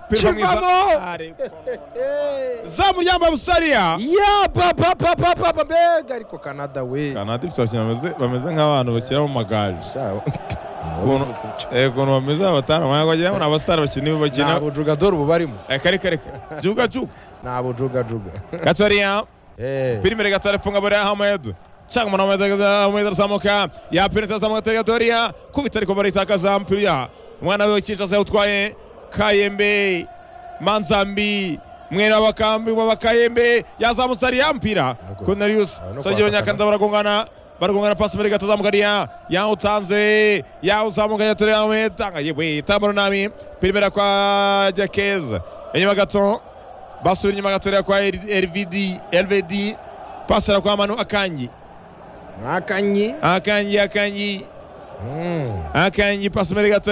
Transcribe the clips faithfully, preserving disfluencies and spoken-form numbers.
zamu ryamba Busaria ya papa papa papa bega ariko Canada we Canada ifite abakinnyi bameze nk'abantu bakira mu magare sawa eh kono bameze abatara mwago ajya muri abastar bakina bakina nabo jugador bubarimo eh kare kare juga juga nabo juga juga Katoria eh primeira Katoria funga bora Ahmed changa mwana Ahmed Samoka ya penetra Samoka Katoria kubita ariko baritakaza mpira mwana we Kinshasa utwaye Kayembe Manzambi mwera bakambi wabakayembe yazamutse ari yampira Cornelius Sajyo Nyakanda baragongana baragongana pasi muri gato zamugaria yawutanze yawuzamuganya tore yametanga yewe tamaro nami primera kwa Jakez enyuma gato basubira inyuma gato kwa L V D L V D pasera kwa Manu Akanyi Akanyi Akanyi Akanyi mm Akanyi pasi muri gato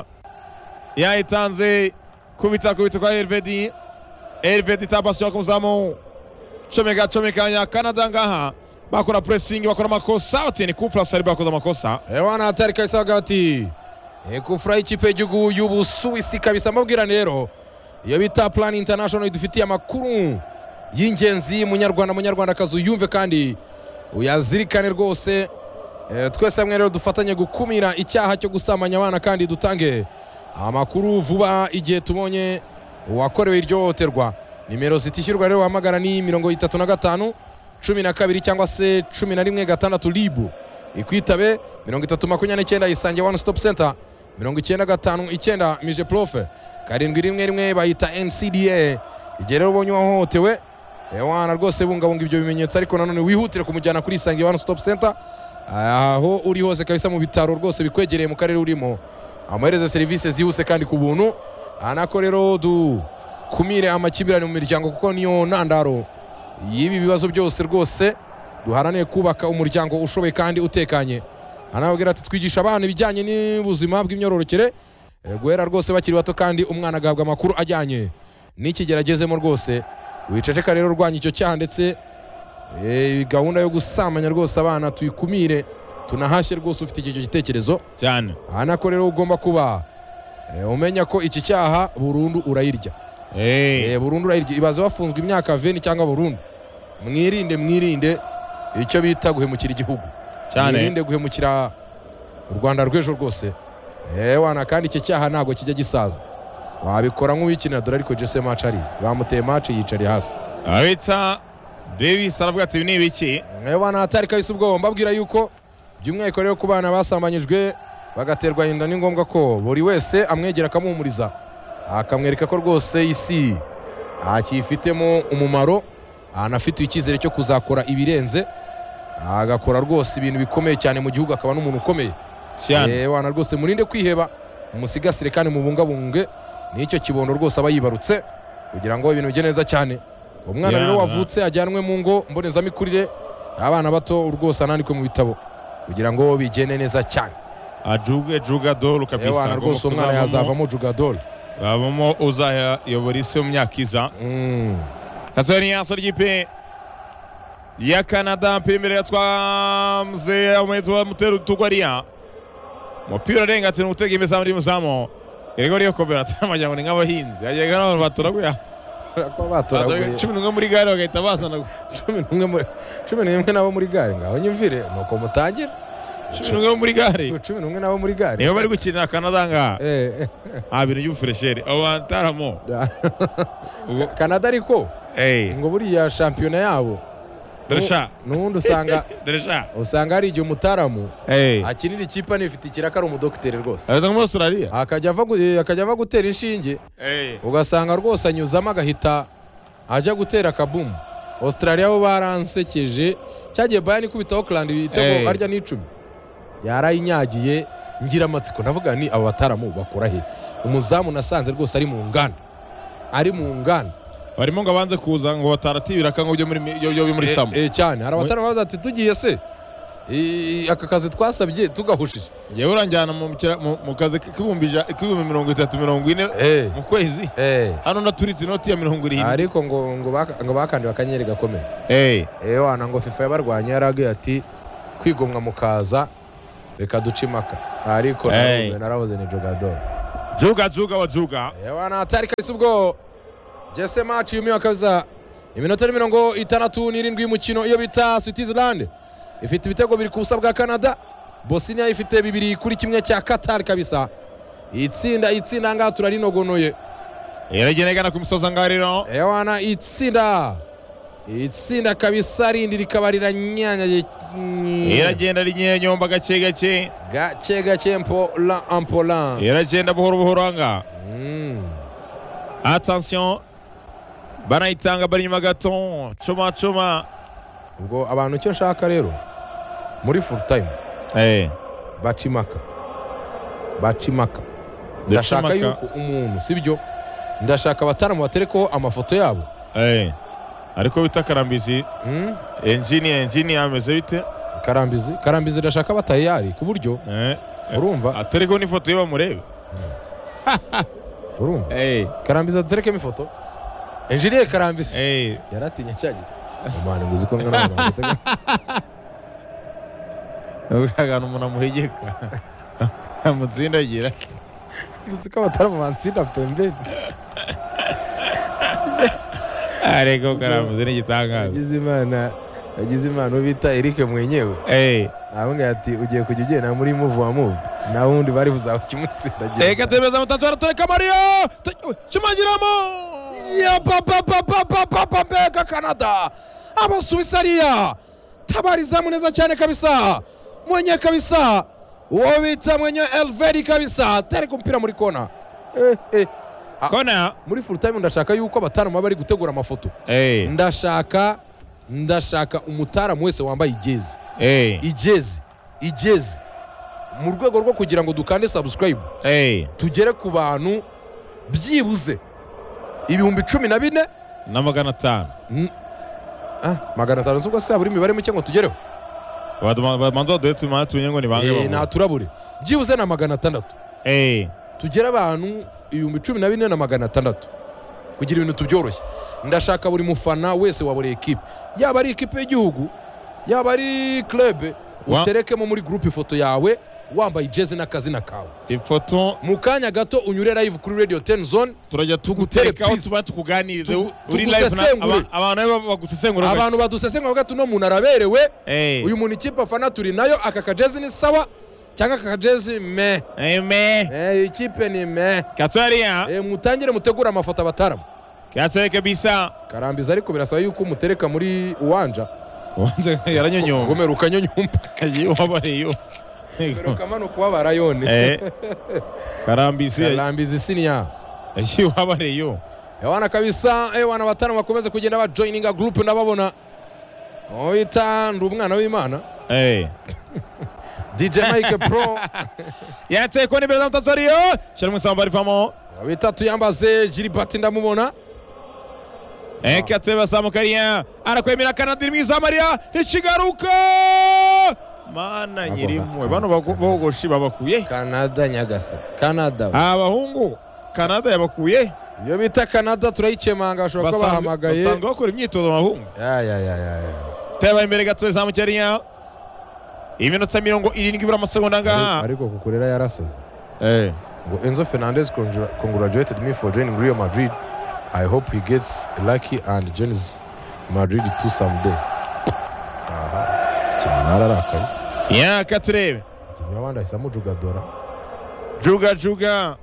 yayitanze kubita kubita kwa L V D L V D tabasyo kumzamo chomeka chomeka ya Canada ngaha bakora pressing bakora makosa uteni kufra sari bakoza makosa ewana hatari kabisa hagati ekufra ikipe y'igihugu y'Ubusuwisi kabisa mabwira rero iyo bita Plan International idufitiye amakuru y'ingenzi munyarwanda munyarwanda kazu yumve kandi uyazirikane rwose e, twese hamwe rero dufatanye gukumira icyaha cyo gusamanya abana kandi dutange amakuru vuba igihe tubonye uwakorewe iryo hoterwa. Nimero zitishyurwa rero hamagara ni mirongo itatu na gatanu cumi na kabiri cyangwa se cumi na rimwe gatandatu libu ikwitabe mirongo itatu makumyabiri n'icyenda Isange One Stop Center mirongo icyenda gatanu icyenda Mije Profe karindwi rimwe rimwe bayita N C D A. Igihe rero ubonye uwahohotewe ewana rwose bungabunga ibyo bimenyetso ariko nanone wihutire kumujyana kuri Isange One Stop Center aho uri hose kabisa mu bitaro rwose bikwegereye mu karere urimo amuhereze serivisi zihuse kandi ku buntu. Anako rero du kumire amakibirane mu miryango kuko niyo ntandaro yibi bibazo byose rwose duharane kubaka umuryango ushoboye kandi utekanye. Anabwira ati twigisha abana ibijyanye n'ubuzima bw'imyororokere guhera rwose bakiri bato kandi umwana agabwa amakuru ajyanye n'ikigeragezemo rwose wiceceka rero rwanya icyo cyaha ndetse e, gahunda yo gusamanya rwose abana tuyikumire tunahashye rwose ufite icyo gitekerezo cyane. Anako rero ugomba kuba e, umenya ko iki cyaha burundu urayirya. Eh e, burundu urayirya ibaze wafunzwe imyaka veni cyangwa burundu. Mwirinde mwirinde icyo bita guhemukira igihugu cyane. Mwirinde guhemukira u Rwanda rw'ejo rwose. Eh wana kandi iki cyaha ntago kijya gisaza. Wabikora nk'uwikinira dore ariko Jesse match ari bamuteye match yicari hasi. Abita Davis aravuga ati ni ibiki? Eh wana atari kabisa ubwo mbabwira yuko by'umweko rero ku bana basambanyijwe bagaterwa inda ni ngombwa ko buri wese amwegera akamuhumuriza akamwereka ko rwose isi akifitemo umumaro anafite icyizere cyo kuzakora ibirenze agakora rwose ibintu bikomeye cyane mu gihugu akaba n'umuntu ukomeye cyane. Eh wana rwose murinde kwiheba umusigasire kandi mubungabunge nicyo kibondo rwose abayibarutse kugira ngo ibintu bige neza cyane. Umwana rero wavutse ajyanwe mu ngo mbonezamikurire abana bato rwose anandikwe mu bitabo kugira ngo bigene neza cyane. Ajuge jugador kabisa. Eh wana rwose umwana yazavamo jugador babamo uzayobora isi mu myaka iza. Mm. Tanzania sorgipe ya Canada primera twamze ametwa mutero tugwaria mupira renga tinu utege imeza muri muzamo irego riyo kobera tamajyango n'abahinzi ajyaga n'abantu batoraguya ko batoraguye cumi n'umwe muri gare bagahita bazana cumi n'umwe muri cumi n'umwe nabo muri gare ngaho nyumvire nuko mutangira cumi n'umwe muri gare cumi n'umwe nabo muri gare niyo bari gukina Canada nga eh ah bintu y'ufreshere abantaramo Canada ariko eh ngo buriya shampiyona yabo Deresha nundi usanga Deresha usanga ari igihe umutaramu eh akinira ikipe nifite ikiraka ari umudokiteri rwose aza muri Australia akajya ava akajya ava gutera inshinge eh ugasanga rwose anyuzamo agahita ajya gutera kabumu. Australia bo baransekeje cyagiye Bayern kubita Auckland bitego arya n'icumi yarayinyagiye ngira amatsiko ndavuga ni abo bataramu bakora he. Umuzamu nasanze rwose ari mu nganda ari mu nganda barimo ngo abanze kuza ngo bataratibira kango byo muri byo muri Samo eh cyane hari abataramu baza ati tugiye se aka kazi twasabye tugahushije yewe uranjyana mu kazi kibumbije ikibumbi mirongo itatu mirongo ine mu kwezi hano naturitse inoti ya mirongo irindwi ariko ngo ngo ngo bakandi bakanyeri gakomeye eh eh wana ngo FIFA yabarwanya yaragiye ati kwigomwa mukaza reka ducimaka ariko naravuze ni jugador juga juga wa juga ewana hatari kabisa ubwo Jesse match yumiwe kabisa iminota mirongo itandatu n'irindwi y'umukino iyo bita Switzerland ifite ibitego biri ku busa bwa Canada Bosnia ifite bibiri kuri kimwe cya Qatar kabisa itsinda itsinda ngaha turarinogonoye iragenegana ku misoza ngariro ewana itsinda itsinda kabisa rindi rikabarira nyanya iragenda rinyenyomba gake gake gake gake mpola ampola iragenda buhoro buhoro anga mm. Attention banayitanga bari nyuma gato cuma cuma ubwo abantu cyo nshaka rero muri full time eh bacimaka bacimaka ndashaka yuko umuntu sibyo ndashaka bataramu baterekoho amafoto yabo eh ariko bita Karambizi mm? engineer engineer ameze bite Karambizi Karambizi ndashaka batayari ku buryo eh urumva atereko ni foto yo murebe urumva eh Karambizi atereke ifoto engineer Karambizi eh yaratinya cyagi umwana nguzi ko ngana ngana ushaka umuntu amuhegeka amutsindagira ndiziko bataramu bantsinda pembe ariko Karambizi n'igitangaza yagize imana yagize imana ubita Eric mwenyewe eh nabwo ati ugiye kujya ugenda muri move wa move na wundi bari buzakimutsinda eh katebeza mutatu aratereka Mario kimagiramo ya papa papa papa papa Canada abasuisariya tabariza muneza cyane kabisa mwenye kabisa uwo bita mwenye Elvedi kabisa tari kumpira muri kona eh eh kona muri full time ndashaka yuko abatanu bari gutegura amafoto eh ndashaka ndashaka umutara mwese wambaye igezi eh igezi igezi mu rwego rwo kugira ngo dukande subscribe eh tugere ku bantu byibuze ibihumbi cumi na bine na magana atanu ah magana atanu zuko se buri mibare muke ngo tugereho bamanzo de tuma tunye ngo ni bange eh na turabure byibuze na magana atandatu eh tugera abantu ibihumbi cumi na bine na magana atandatu kugira ibintu tubyoroshye ndashaka buri mufana wese wa buri equipe yaba ari equipe y'igihugu yaba ari club uterekemo muri group ifoto yawe wambaye jezi n'akazina kawe ifoto mu kanya gato unyure live kuri Radio ten Zone turajya tuguteka aho tuba tukuganirize uri live na abantu bagusesengura abantu badusesengura gato no muntu araberewe uyu muntu ikipe afana turi nayo aka kajezi ni sawa cyangwa aka kajezi me me eh ikipe ni me Katsaria eh mutangire mutegura amafoto abataramu Katsaria kabisa Karambiza ariko birasaba yuko mutereka muri uwanja uwanja yaranyonyomba gomera ukanyonyumba kaji wabariyo Kamano kubabara yone eh Karambizi Karambizi sinya eshi wabariyo ewana kabisa ewana batanu bakomeze kugenda ba joining a group ndababona oita ndumwana w'Imana eh D J Mike Pro yate ko ni beza mutazariyo sharmu sambari famo bitatu yambaze Gilbert ndamubona eh kateba samukaria arakwemera Canada mwiza Maria ikigaruka mana nyirimwe bano bogoshi babakuye Canada nyagasa Canada abahungu Canada yabakuye iyo bita Canada turayicemanga bashobora ko bahamagaye basanga bakora imyitozo abahungu ya ya ya ya teba imbere gato zamukaria iminota mirongo irindwi bura amasegonda ngaha ariko kukurera yarasaze eh ngo Enzo Fernandez congratulated me for joining Real Madrid. I hope he gets lucky and joins Madrid too someday. Aha. Kinara rakaye. Ya katurebe. Kinyo abandi ahisamo jugadora. Juga juga.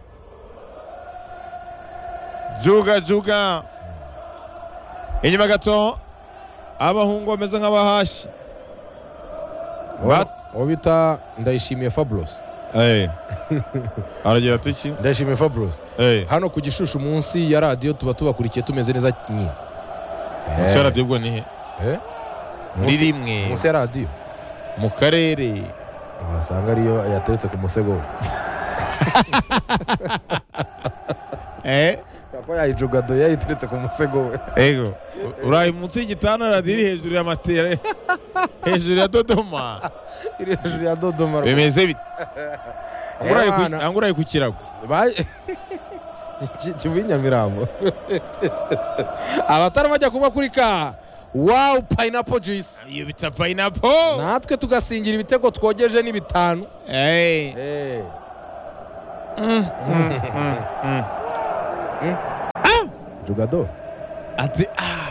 Juga juga. Inyuma gato abahungu bameze nk'abahashi. What? Obita ndayishimiye Fabulous. Eh. Aragira tuki? Ndashimiye Fabulous. Eh. Hano ku gishushu munsi ya radio tuba tubakurikiye tumeze neza nyine. Munsi ya radio bwo ni he? Eh? Muri rimwe. Munsi ya radio. Mu karere. Wasanga ariyo yateretse ku musego. Eh? Kako yayijugado yayiteretse ku musego we. Ego. Urayi munsi y'igitanda radio iri hejuru ya matera. Hejuru ya Dodoma. Iri hejuru ya Dodoma. Bimeze bite? Anguraye ku anguraye ku kirago. Kibinyamirambo. Abatara bajya kuba kuri ka. Wow, pineapple juice. Iyo bita pineapple. Natwe tugasingira ibitego twogeje ni bitanu. Eh. Eh. Jugador ati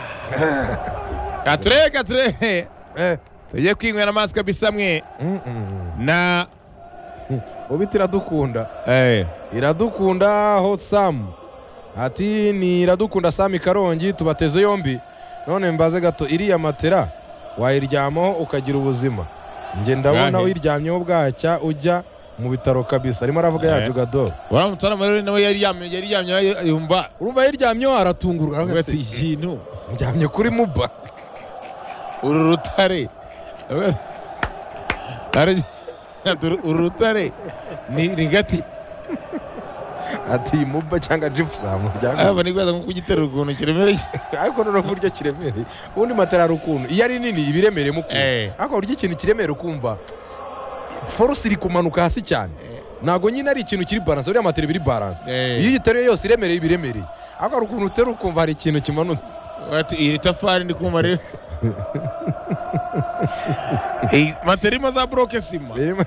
kature kature eh tugiye kwinywera amazi kabisa mwe na ubiti iradukunda eh iradukunda Hot Sam ati ni iradukunda Sami Karongi tubateze yombi none mbaze gato iriya matera wayiryamaho ukagira ubuzima nge ndabona wiryamyeho bwacya ujya mu bitaro kabisa arimo aravuga ya Jugador wara mutana rero nawe yari yamye yari yamye yumva urumva yiryamyeho aratungurwa agase ikintu njyamye kuri muba uru rutare ari uru rutare ni rigati ati muba cyangwa gypsum byanga aba ni kwaza kugiterura ukuntu kiremereye ariko none buryo kiremereye ubundi matera rukuntu iyo ari nini ibiremereye mu kumva ariko buryo ikintu kiremereye ukumva force iri kumanuka hasi cyane nago nyine ari ikintu kiri balance uriya matera biri balance iyo giteruye yose iremereye ibiremereye ariko ari ukuntu utera ukumva hari ikintu kimanutse ati iri tafari ndi kumva rero eh matera imaza broke sima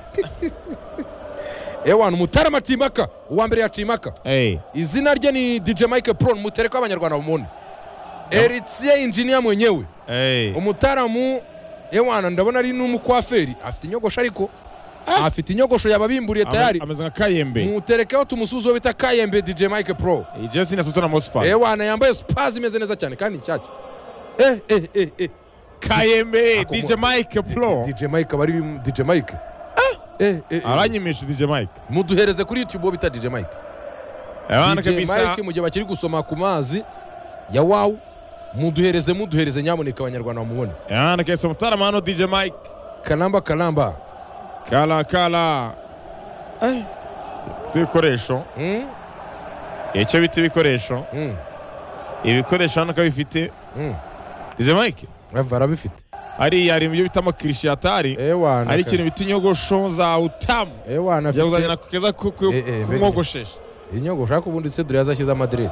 ewa Mutarama Timaka uwa mbere ya Timaka eh izina rye ni D J Mike Pro mutereko abanyarwanda bamone Eritie engineer mwenyewe eh umutaramu ewana ndabona ari n'umukwaferi afite inyogosho ariko afite inyogosho yababimburiye tayari ameze nka Kayembe muterekeho tumusuzo bita Kayembe D J Mike Pro iyi jesi na Tottenham Hotspur ewana yambaye spaz imeze neza cyane kandi nshyashya eh eh eh eh Kayembe D J Mike Pro D J Mike bari D J Mike eh eh aranyimisha D J Mike muduhereze kuri YouTube bita D J Mike abana kabisa D J Mike mu gihe bakiri gusoma ku mazi ya wow muduhereze muduhereze nyamuneka abanyarwanda bamubone abana kese Mutarama hano D J Mike Kalamba Kalamba kala kala eh ibikoresho mm icyo bita ibikoresho mm ibikoresho hano kabifite mm D J Mike bavara bifite ari yari mu byo bita amakirishi atari ewana ari ikintu bita inyogosho za utamu ewana afite yakuzanyana kugeza ku kumwogoshesha inyogosho ariko ubundi se dore yazashyize Madrid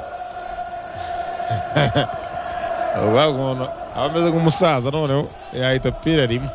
ubagono abameze nk'umusaza none yahita pira rimwe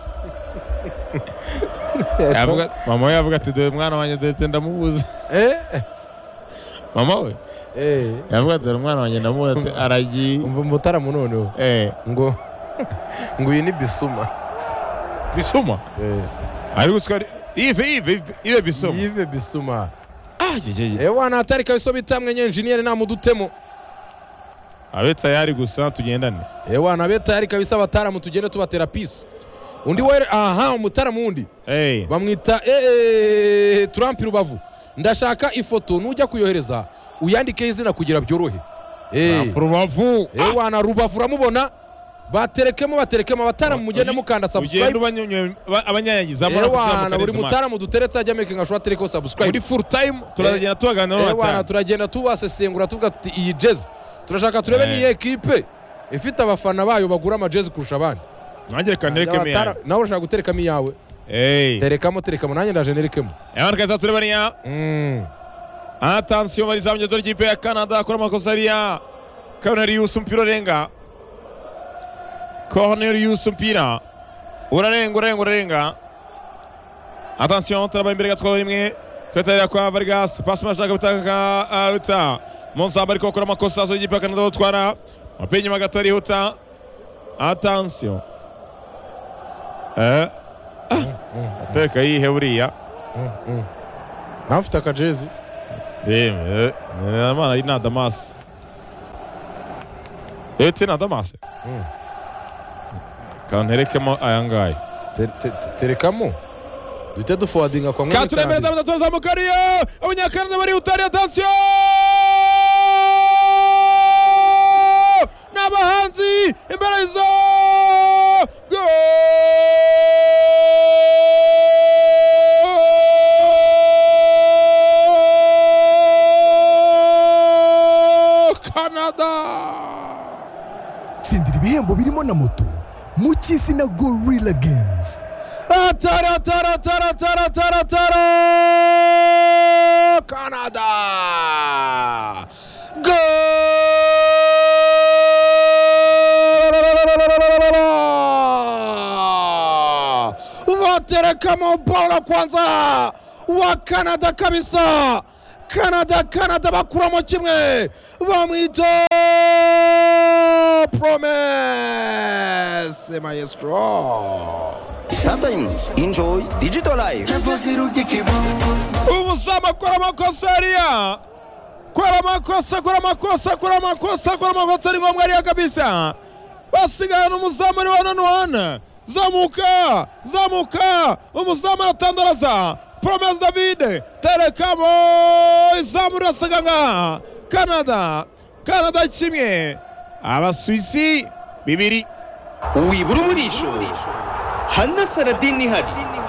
yavuga mama yavuga ati dore mwana wanjye dore ndamubuza eh mama we eh yavuga dore mwana wanjye ndamubuza aragiye umva Mutarama noneho eh ngo ngo iyi ni Bisuma Bisuma eh ari gutwara ive ive ive Bisuma ive Bisuma ah jeje ewana atari kabiso bitamwe nye engineer na mudutemo abetsa yari gusa tugendane ewana beta yari kabisa Bataramu tugende tubatera peace undi we aha Umutaramu undi eh bamwita eh Trump Rubavu ndashaka ifoto nujya kuyohereza uyandike izina kugira byorohe eh Rubavu ewana Rubavu ramubona baterekemo baterekemo Bataramu mugende mukanda subscribe ugende ubanyonye abanyanyagiza muri wana buri Mutaramu duteretse ajya making ashwa tereko subscribe muri full time turagenda tubaganira n'abataramu ewana turagenda tubasesengura tuvuga tuti iyi jazz turashaka turebe ni equipe ifite abafana bayo bagura ama jazz kurusha abandi nanjye reka nterekemo yawe nawe urashaka guterekamo iyawe eh terekamo terekamo nanjye ndaje nerekemo ewana kaza turebaniya mm attention bari zamye dore ikipe ya Canada akora amakosa ariya Cornelius Mpira renga Cornelius Mpira urarenga urarenga urarenga attention turaba imbere gatwara rimwe kwetera kwa Vargas passe mashaka gutaka uta Monsamba ariko akora amakosa zo ikipe ya Canada gutwara mapenye magatari huta attention eh ateka yihe buriya nafite akajezi eh mana ina Damas ete na Damas kanterekemo ayangaye terekamo dute du forwardinga kwa mwe katuremera ndabatora za Mukariyo abanyakanada bari utari attention n'abahanzi imbere zo go Canada tsindira ibihembo birimo na moto mu cy'isi na Gorilla Games. Atara tara tara tara tara tara Canada go waterekamo bola kwanza wa Canada kabisa Canada Canada bakuramo kimwe bamwita Promise Maestro. Sometimes enjoy digital life. Ubusama kora amakosa ariya. Kora amakosa, kora amakosa, kora amakosa, kora amakosa ari ngombwa ariya kabisa. Basigana umuzamu ari wana wana. Zamuka, zamuka. Umuzamu aratandaraza. Promise David, terekamo izamu rasaganga. Canada, Canada kimwe. Abasuwisi bibiri. Wibura umurisho. Hana Saradini hari.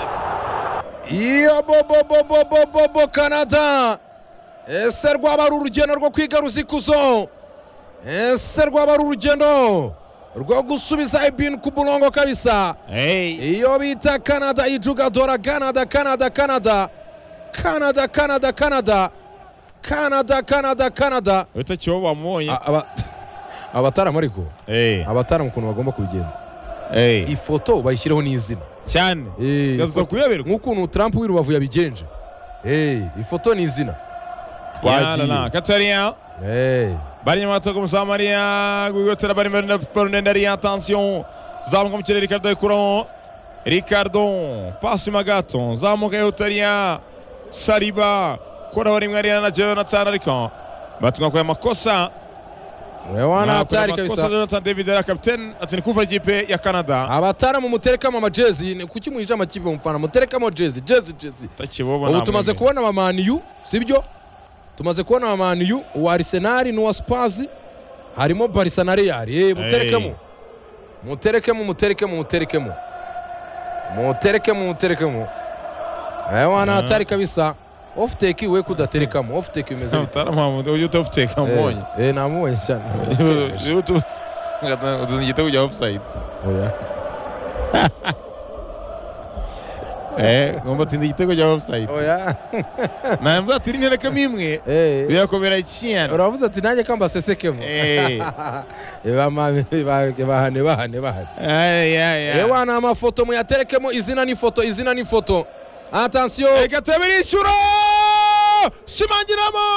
Iyo bo bo bo bo bo bo bo Canada. Ese rwaba ari urugendo rwo kwigaruza ikuzo. Ese rwaba ari urugendo rwo gusubiza ibintu ku murongo kabisa. Hey. Iyo bita Canada ijugadora Canada Canada Canada Canada Canada Canada Canada Canada Canada. Wita cyo bamuonye. Aba abatara mariko. Eh. Abatara mu kuntu bagomba kubigenza. Eh. Ifoto bayishiraho n'izina. Cyane. Eh. Yazo kuyaberwa. Nk'ukuntu Trump w'irubavu yabigenje. Eh, ifoto n'izina. Twagiye. Kataria. Eh. Bari nyamato ko Musamaria gugotera bari mbere ndari attention. Zamuka mu kirere Ricardo Ekuro. Ricardo pasi magato zamuka Eutaria Saliba kora bari mwari na Jonathan ariko batunga kwa makosa. Wewana hatari kabisa. Makosa Jonathan David ya captain atini kuva ikipe ya Canada. Abatara mu mutereka mu majezi kuki muhije amakipe mufana mutereka mu jezi jezi jezi. Takibobo Ubu tumaze kubona ba Man U sibyo? Tumaze kubona ba Man U wa Arsenal n'uwa Spurs harimo Barca na Real. Eh muterekemo. Muterekemo muterekemo muterekemo. Muterekemo muterekemo. Wewana hatari kabisa. Off take we kudaterekamo off take imeze bite? Tarama uyu off take amonye. Eh namonye cyane. Yutu ngata uzingite kujya offside. Oya. Eh, ngomba tindi igitego cya offside. Oya. Nambwa ati ntereka mimwe. Eh. Birakomera cyane. Uravuze ati nanjye kamba sesekemo. Eh. Eba mami bahane bahane bahane. Ay ay ay. Ewana amafoto muyaterekemo izina ni foto izina ni foto. Attention. Ekatebiri shuro! Shimangiramo!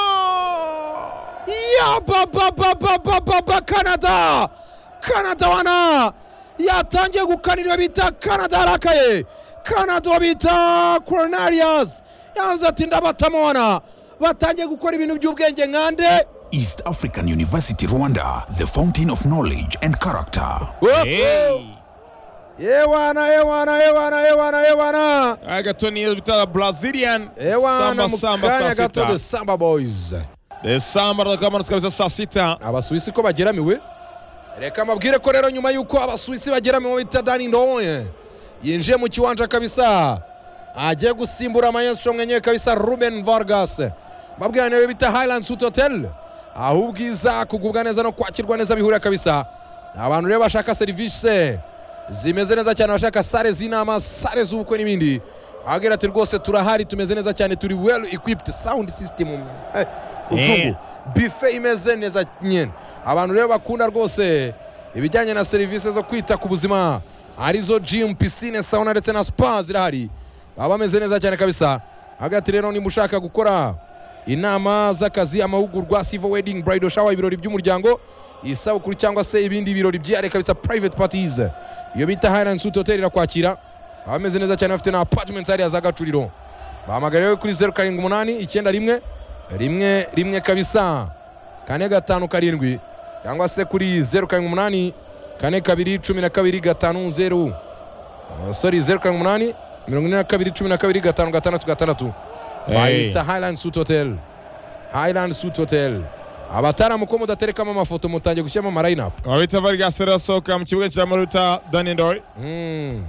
Ya ba ba ba ba ba ba ba Canada. Canada wana yatangiye gukanira bita Canada arakaye. Canada bita Cornelius. Yavuze ati ndabatamo wana. Batangiye gukora ibintu by'ubwenge nkande. East African University Rwanda, the fountain of knowledge and character. Hey. Ewana ewana ewana ewana ewana. Agatoni bita Brazilian. Ewana samba mukanya gato samba the Samba Boys. The Samba rakamana tukabisa saa sita. Abasuwisi ko bageramiwe. Reka mabwire ko rero nyuma yuko abasuwisi bageramiwe bita Dani Ndoye. Yinjiye mu kiwanja kabisa. Agiye gusimbura Maestro mwenyewe kabisa Ruben Vargas. Mabwire nayo bita Highland Suite Hotel. Ahubwiza kugubwa neza no kwakirwa neza bihurira kabisa. Abantu rero bashaka serivisi zimeze neza cyane bashaka sare z'inama sare z'ubukwe n'ibindi. Agira ati rwose turahari tumeze neza cyane turi well equipped sound system. Eh, uzungu. Buffet imeze neza nyene. Abantu rero bakunda rwose ibijyanye na serivisi zo kwita ku buzima. Arizo gym, piscine, sauna ndetse na spa zirahari. Baba bameze neza cyane kabisa. Hagati rero ni mushaka gukora inama z'akazi amahugurwa civil wedding bridal shower ibirori by'umuryango isabukuru cyangwa se ibindi birori byare kabisa private parties. Iyo bita Highland Suite Hotel irakwakira. Bameze neza cyane bafite na apartments hariya za Gacuriro. Bahamagara kuri zeru karindwi umunani icyenda rimwe rimwe rimwe kabisa kane gatanu karindwi cyangwa se kuri zeru karindwi umunani kane kabiri cumi na kabiri gatanu zeru. Uh, sorry zeru karindwi umunani mirongo ine na kabiri cumi na kabiri gatanu gatandatu gatandatu. Bayita Highland Suite Hotel. Highland Suite Hotel. Abataramu ko mudaterekamo amafoto mutangiye gushyiramo ama line up. Wabita Vargas arasohoka mu kibuga cya Maruta Dani Ndoye. Mm.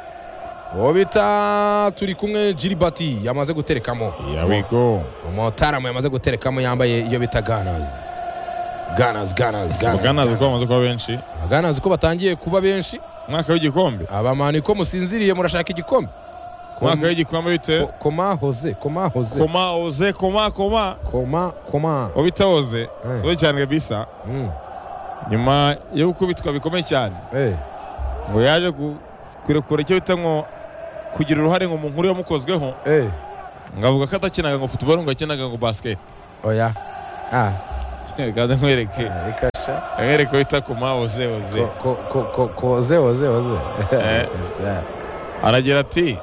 Wabita turi kumwe Gilbati yamaze guterekamo. Here we go. Umutaramu yamaze guterekamo yambaye iyo bita Gunners. Gunners Gunners Gunners. Gunners ko bamaze kuba benshi. Gunners ko batangiye kuba benshi. Mwaka w'igikombe. Abamani ko musinziriye murashaka igikombe. Mwaka w'igikombe bite? Koma Jose, Koma Jose. Koma Jose, Koma Koma. Koma Koma. Wabita Jose. So cyane kabisa. Mm. Nyuma yo gukubitwa bikomeye cyane. Eh. Ngo yaje kurekura icyo bita ngo kugira uruhare ngo mu nkuru yamukozweho. Eh. ngavuga ko atakinaga ngo football ngo akinaga ngo basket oya ah gaza nkwereke ikasha nkwereke wita ku ma oze oze ko ko ko ko oze oze oze aragira ati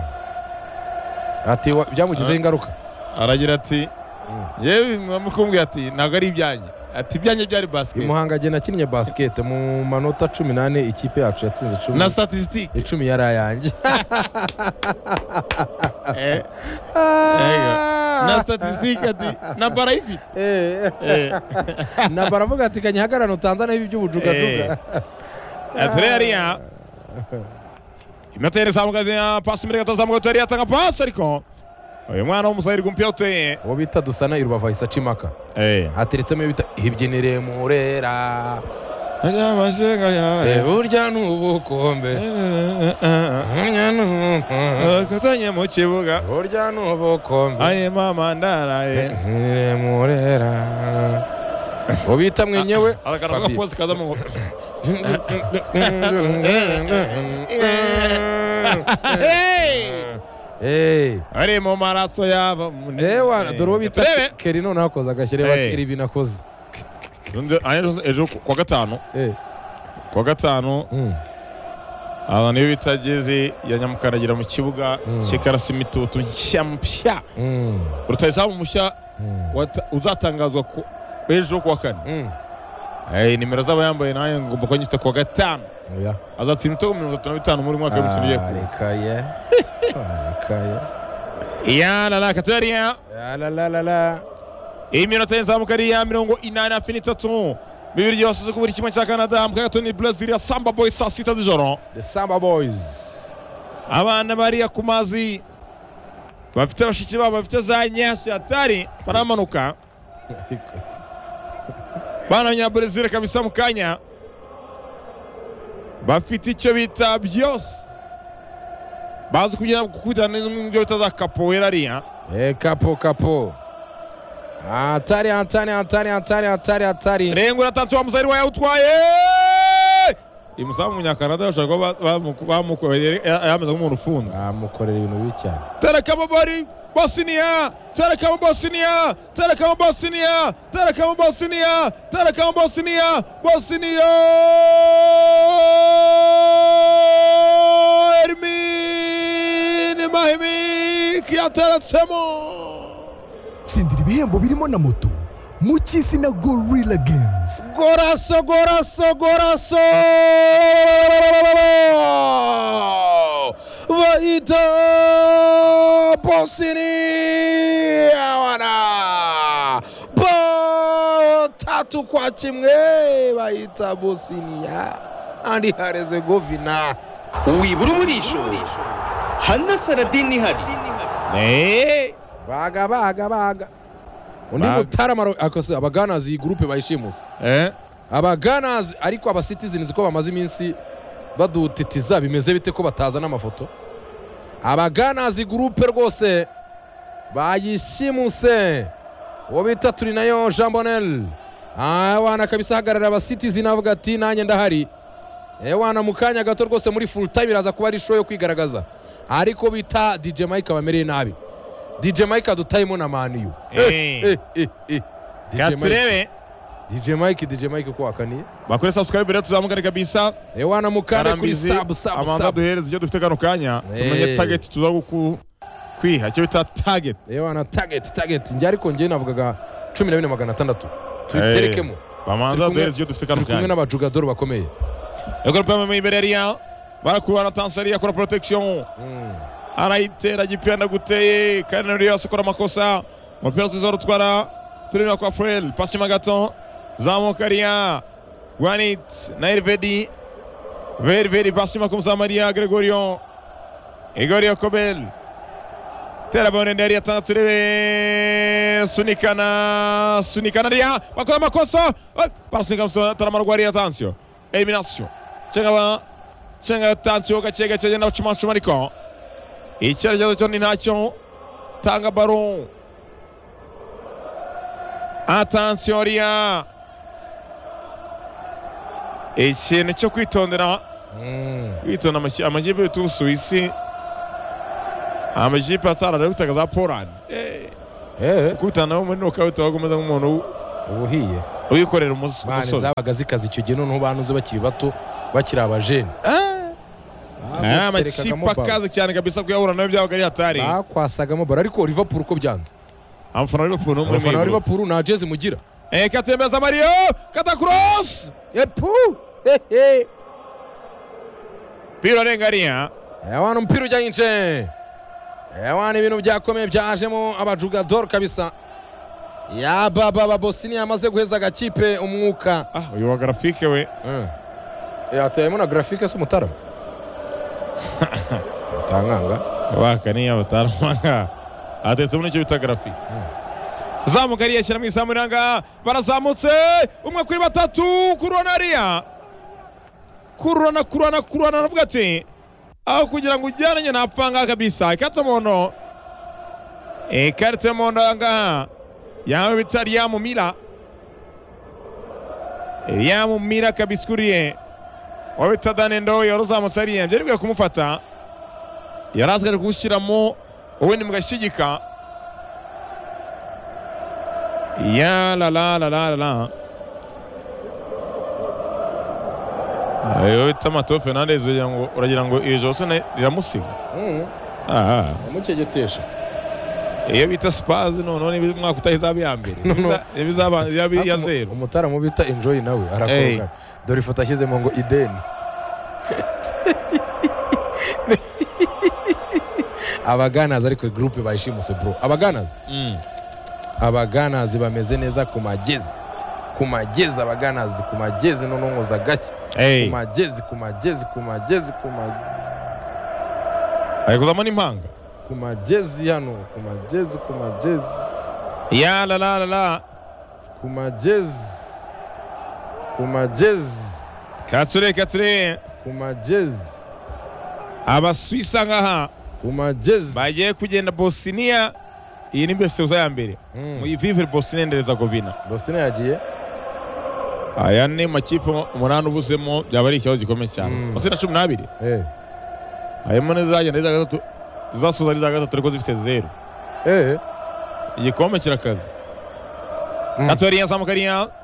ati byamugizeho ingaruka aragira ati yewe mwamukumbwiye ati ntabwo ari ibyanjye ati ibyanjye byari basket Imuhanga agenda akinnye basket mu manota cumi n'ane ikipe yacu yatsinze cumi na statistique icumi yari ayanjye eh na statistique ati na barayifite eh na baravuga ati kanyahagarano Tanzania ibi by'ubujugajuga atreria imetera samugaze ya pasi mbere gato samugaze yari atanga pasi ariko uyu mwana w'umusayiri gumpya uteye uwo bita Dusana Irubavu isa Cimaka eh hateretsemo bita ibyinire murera amashenga ya burya n'ubukombe burya n'ubukombe katanye mu kibuga burya n'ubukombe aye mama ndaraye murera uwo bita mwenyewe arakaraga pose kaza mu Hey, ari mu maraso yaba ewa doro bita Kerino nakoza agashyire ba Keri binakoze ejo kwa gatanu kwa gatanu aba niyo bitageze ya Nyamukaragira mu kibuga cy'Ikarasi Mitutu nshyashya rutayizamu mushya uzatangazwa ku ejo kwa kane eh nimero z'aba yambaye naye ngomba ko nyita kwa gatanu oya azatsinda ibitego mirongo itatu na bitanu muri mwaka w'imikino ye arekaye arekaye ya la la Kataria la la la la iminota y'Izamukariya mirongo inani hafi n'itatu bibiri byose ku buri kimwe cya Canada mu Gatoni Brazil ya Samba Boys saa sita z'ijoro the Samba Boys abana bariya ku mazi bafite bashiki babo bafite za nyasi atari baramanuka bana nya Brazil kabisa mu kanya bafite icyo bita byose bazi kugira kukudana n'ibyo bita za capoeira ariya eh capo capo atari atari atari atari atari atari rengo natanze wa muzari wa yawutwaye imusamu munyakanada yashaka bamukorera yameze nk'umuntu ufunze amukorera ibintu bibi cyane terekamo bari Bosnia terekamo Bosnia terekamo Bosnia terekamo Bosnia terekamo Bosnia Bosnia Ermin Mahimi kiyateretsemo tsindira ibihembo birimo na moto mu cy'isi na Gorilla Games. Goraso goraso goraso Vaita Bosnia wana bo tatu kwa kimwe Vaita Bosnia andi Herzegovina wibura umurisho Hana Saradini hari eh baga baga baga undi mutaramaro akose abaganazi groupe bayishimusa eh abaganazi ariko aba citizens ko bamaze iminsi badutitiza bimeze bite ko batazana amafoto abaganazi groupe rwose bayishimuse uwo bita turi nayo Jean Bonel awana kabisa hagarara aba citizen avuga ati nanjye ndahari ewana mukanya gato rwose muri full time iraza kuba ari show yo kwigaragaza ariko bita D J Mike abamereye nabi D J Mike adutayemo na maniyu eh eh eh Katurebe D J Mike D J Mike ko akaniye bakore subscribe rero tuzamugane kabisa ewana mukande kuri sub sub amanda duhereze icyo dufite kano kanya tumenye target tuzaguku kwiha cyo bita target ewana target target njye ariko njye navugaga cumi na bine magana atandatu tuyiterekemo bamanza duhereze icyo dufite kano kanya kumwe n'abajugador bakomeye Egol pema mu Iberia barakuba na Tanzania kora protection araitera gipenda guteye kandi nari yasokora makosa umupira tuzoro twara turina kwa Frel pasi magaton Zamukaria Granit na Elvedi Vervedi pasi makomza Maria Gregorio Igorio Kobel tera bone ndari ataturebe sunikana sunikana dia bakora makosa pasi makomza taramarwari attention elimination chenga chenga attention gachega chenga na chumachu mariko icyerekezo cyo ni ntacyo tanga baron attention ria ikintu cyo kwitondera kwitonda amakipe y'Ubusuwisi amajipe atarara bitaga za Poland eh eh kutana mu knockout wagomeza nk'umuntu ubuhiye uyikorera umusore mane zabaga zikaza icyo gihe noneho banuze bakiri bato bakiri abajene ah amajipe akaze cyane kabisa kuyahura nayo byabaga ari hatari bakwasagamo bara ariko Liverpool uko byanze amfana wa Liverpool no muri wa Liverpool na jezi mugira eh katembeza Mario kata cross epu hehe piro rengaria yawana mpira ujya inje yawana ibintu byakomeye byajemo abajugador kabisa ya baba ba Bosnia amaze guheza agakipe umwuka ah uyu wa graphique we eh yateyemo na graphique se mutarama tanganga wakani abatarama atetse muri cyo bita graphique zamugariye cyane mu isamu ranga barazamutse umwe kuri batatu kuronaria kurona kurona kurona navuga ati aho kugira ngo ujyananye napanga kabisa ikata mono e carte mono anga yawe bitari ya mumira ya mumira kabiskuriye wabitadane ndo yorozamutse ariye byari kumufata yarazgaje gushyiramo ubundi mugashigika ya la la la la la ayo itama to Fernandez ngo uragira ngo iyo Jose riramusiga mhm ah amucegetesha iyo bita Spurs no none mwaka utahiza byambere bizaba yabi ya zero umutara mu bita enjoy nawe arakoga dore ifoto ashyizemo ngo ideni abaganazi ariko groupe bayishimuse bro abaganazi mm. abaganazi bameze neza ku magezi ku magezi abaganazi ku magezi no nongoza gake hey. ku magezi ku magezi ku magezi ku magezi ayikuzamo n'impanga ku magezi hano ku magezi ku magezi ya la la la la ku magezi ku magezi katsure katsure ku magezi abaswisa ngaha ku magezi bagiye kugenda Bosnia iyi ni best uza ya mbere mu Vive Bosnia Herzegovina Bosnia yagiye aya ni makipe umunani ubuzemo byaba ari ikibazo gikomeye cyane Bosnia cumi n'abiri eh aya mone zagenda za gatatu zasoza ari za gatatu ariko zifite zero eh igikombe kirakaze Katoriya Samukariya